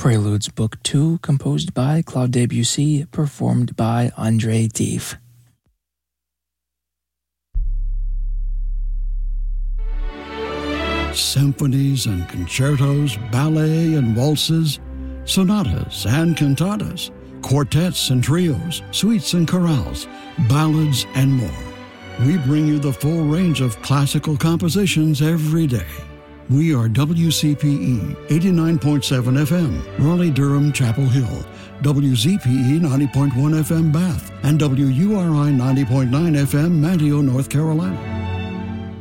Preludes Book 2, composed by Claude Debussy, performed by André Deef. Symphonies and concertos, ballet and waltzes, sonatas and cantatas, quartets and trios, suites and chorales, ballads, and more. We bring you the full range of classical compositions every day. We are WCPE 89.7 FM, Raleigh-Durham, Chapel Hill, WZPE 90.1 FM, Bath, and WURI 90.9 FM, Manteo, North Carolina.